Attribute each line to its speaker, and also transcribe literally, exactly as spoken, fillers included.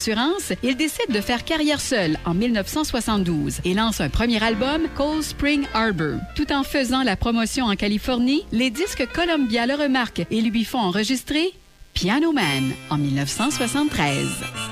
Speaker 1: d'assurance, il décide de faire carrière seul en mille neuf cent soixante-douze et lance un premier album, Cold Spring Harbor. Tout en faisant la promotion en Californie, les disques Columbia le remarquent et lui font enregistrer Piano Man en mille neuf cent soixante-treize.